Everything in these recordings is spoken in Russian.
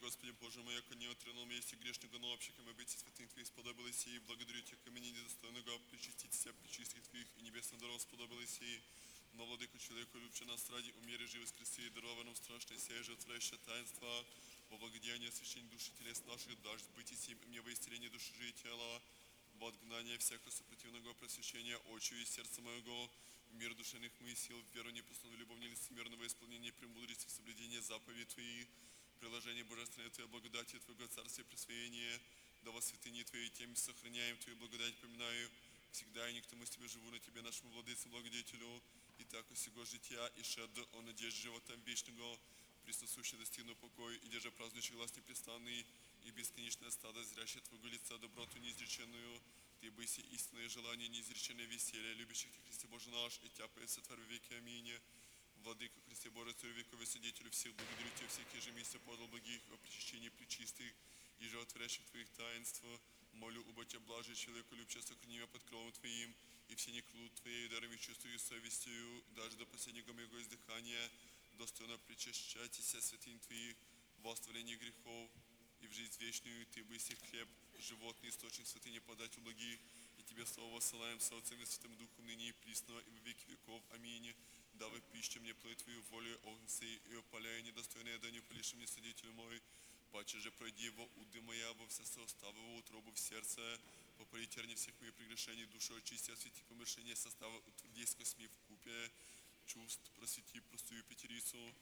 Господи Боже мой, яко не отринул мести грешника, но общиками быть святым Твоих сподобились и благодарю Тебя, ко мне недостойного причастить себя причистых Твоих и небесный даров сподобились и но владыку человеку любче нас ради умере живы скрести и дарованном страшной сей жертвляющее таинство во благодеяние освящения души телес наших дашь быть и сим и мне во исцеление души же и тела во отгнание всякого сопротивного просвещения очи и сердца моего мир душевных моих сил веру непосланную любовь нелицемерного исполнения премудрости соблюдения заповедей Твоих приложение божественной Твоей благодати, Твоего Царствия, присвоение, да во святыне Твоей тем сохраняем Твою благодать, поминаю, всегда и никто мы с Тебе живу на Тебе, нашему владыце, благодетелю, и так у сего жития, и шед о надежде живота вечного, присосущий достигну покой, и держа празднующий глаз непрестанный, и бесконечное стадо, зрящее Твоего лица, доброту неизреченную, Ты быси истинное желание, неизреченное веселье, любящих Ты, Христе Боже наш, и Тя сотвор веки, аминь. Владыка Христе Боже, Царю вековый свидетелю всех, благодарю Тебя, всех ежемесяца подал благих, о причащении пречистых и животворящих Твоих таинств. Молю убо Тебя, блажи человеку любче, сохрани меня под кровом Твоим, и все неклуд Твоей, дарами чувствую совестью, даже до последнего моего издыхания, достойно причащайтесь святынь Твоих, в оставлении грехов и в жизнь вечную, Ты быси хлеб, животный источник святыни подать у благих, и Тебе слово посылаем со Отцем и Святым Духом, ныне и присно, и во веки веков. Аминь. Давай пищу мне плыть Твою волю, огнцы и опаляя недостойное, да не упалишь мне, Содитель мой. Паче же пройди во уды моя, во все составы, во утробу в сердце, попари терни всех моих прегрешений, душу очисти, освети помышления состава, утверди с косми в купе, чувств, просвети простую пятерицу,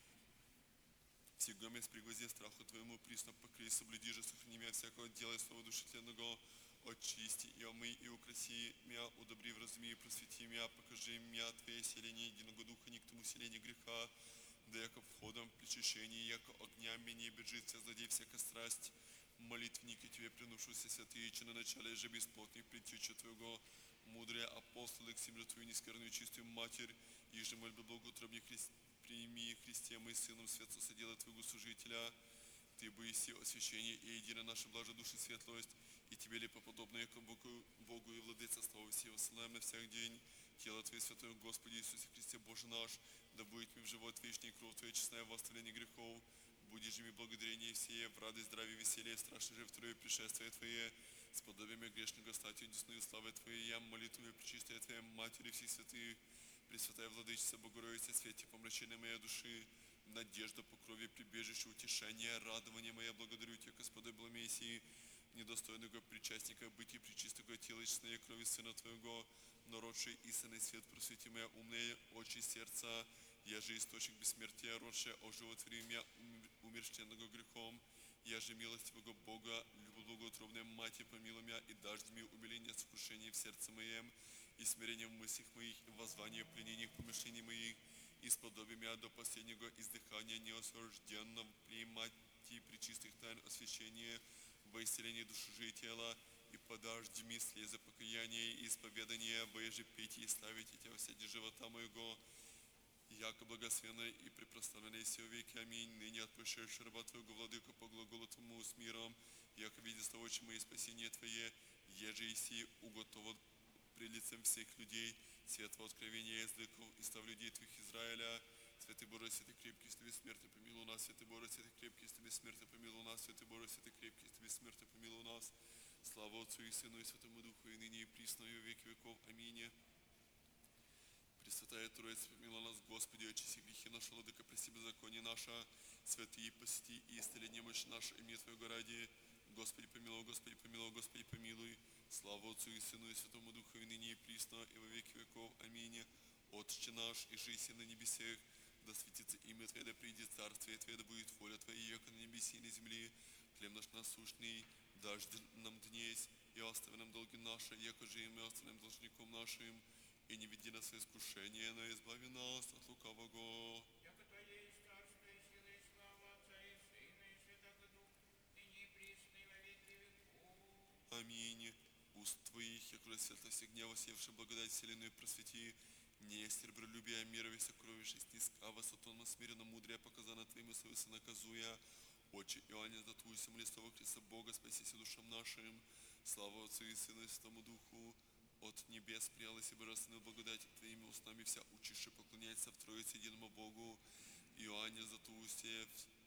всегда меня с пригвозди страху Твоему присно покрой, соблюди же, сохрани меня всякого дела и слова души тленного, очисти и омый, и украси меня, удобри, вразуми и просвети меня, покажи меня Твое селение единого духа, не к тому селению греха, да яко входом причащения, яко огня менее бежит, вся злодей всяка страсть, молитвники Тебе приношуся святые, че на начале же бесплотных предтеча Твоего, мудрые апостолы, к себе Твою нескверную чистую Матерь, и же мольбы благоутробных прими Христе, мой Сыном, свет соседела Твоего служителя, Ты боиси освящение и едино наша блажа души светлость, и Тебе ли поподобное к Богу и Владыца слава сего ссылаем на всяк день, тело Твое святое, Господи Иисусе Христе Боже наш, да будет мне в живот вечный кровь Твоя честная в оставлении грехов, будешь же ми благодарение всее, в радость, здравие, веселье, страшно же второе пришествие Твое, с подобием грешного статью десную славы Твоей, я молитву пречистая Твоя Матери всех святых, Пресвятая Владычица, Богородица, свете помрачения моей души, надежда по крови, прибежище, утешение, радование мое, благодарю Тебя, Господи, Мессии, недостойного причастника, быть и причистого тела и честной крови Сына Твоего, но родший истинный свет, просвети моя умные очи сердца, я же источник бессмертия, родшая, оживотвори меня умерщвленного грехом, я же милостивого Бога, любоутробная Мать, помилуй меня и дашь мне умиление сокрушения в сердце моем, и смирение в мыслях моих, и воззвание в пленениях помышлений моих, и сподоби меня до последнего издыхания неосужденно принимать пречистых тайн освящения во исцелении души же и тела, и подожди мне слезы покаяния и исповедания, во еже петь и ставить и Тебя все дни живота моего, яко благословенной и препрославленной все веки. Аминь. Ныне отпущаешь раба Твоего, Владыку, по глаголу Твоему с миром, яко видя того, чему и спасение Твое, еже иси уготован пред лицем всех людей, светлого откровения языков и став людей Твоих Израиля. Святый Боже, святый крепкий, с бессмертный, помилуй нас. Святый Боже, святый крепкий, с бессмертный, помилуй нас. Святый Боже, святый крепкий, с бессмертный, помилуй нас. Слава Отцу и Сыну и Святому Духу, и ныне и присно, и во веки веков. Аминь. Пресвятая Троица, помилуй нас, Господи, очисти грехи наши, владыка, прости беззаконие наше, святые, посети и исцели немощь нашу, имя Твоего ради. Господи, помилуй, Господи, помилуй, Господи, помилуй. Слава Отцу и Сыну и Святому Духу, и ныне и присно, и во веки веков. Аминь. Отче наш, и жиси на небесех, да светится имя Твое, да придет Царствие Твое, да будет воля Твоя, яко на небеси и на земле. Хлеб наш насущный, дашь нам днесь, и остави нам долги наши, яко же и мы оставим должником нашим, и не веди нас в искушение, но избави нас от лукавого. Яко Твое есть царство и сила и слава Отца и Сына и Святого Духа, ныне и присно и во веки веков. Аминь. Уст Твоих, яко светлости гнева, севши благодать вселенную просвети, не серебролюбия, мира и сокровища, снискава, сатонно смиренно, мудрее, показана Твоими совестно наказуя, Отче Иоанне, затуйся, молитва Христа Бога, спасися душам нашим, слава Отцу и Сыну и Святому Духу, от небес приялась и божественную благодать Твоими устами вся учище поклоняется в Троице единому Богу. Иоанне, затуйся,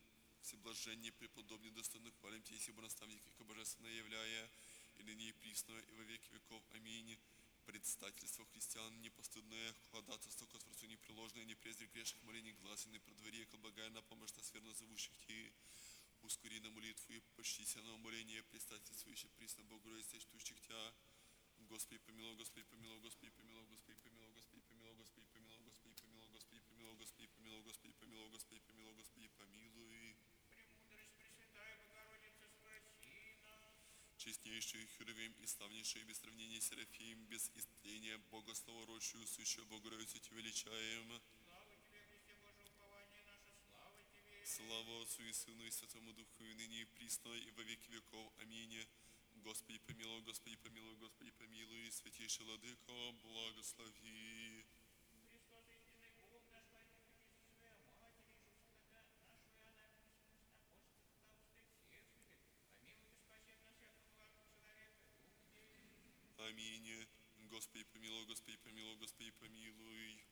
всеблаженнее, преподобнее, достойно хвалим Тебя, ибо наставник и божественное являя, и ныне и присно, и во веки веков. Аминь. Предстательство христиан непостыдное, ходатайство к Творцу непреложное, не презри грешных молений гласен, и предвари, как благая на помощь нас верно зовущих Ти. Ускори на молитву и почтися на умоление, предстательствующих присно Богородице, чтущих Тя. Господи помилуй, Господи помилуй, Господи помилуй, Господи помилуй, Господи помилуй, Господи помилуй, Господи помилуй, Господи помилуй, Господи помилуй, Господи помилуй, Господи помилуй, Господи помилуй. Премудрость Пресвятая Богородица, спаси нас. Честнейший Херувим и славнейший без сравнения Серафим, без истления Бога славородшую, сущую Богородицу Тебя величаем. Слава Тебе, Христе Божие упование наше, слава Тебе. Слава Отцу и Сыну и Святому Духу, и ныне и присно, и во веки веков. Аминь. Господи помилуй, Господи помилуй, Господи помилуй, святейший Владыко, благослови. Христос, истинный Бог, наш Владыка, Иисус, Своя Матери, Иисус, Христа, нашу Иоанна, Апостол, Апостол, всех святых, помилуй и спаси от нас всякого благого человека, Дух Тебе. Аминь. Господи помилуй, Господи помилуй, Господи помилуй.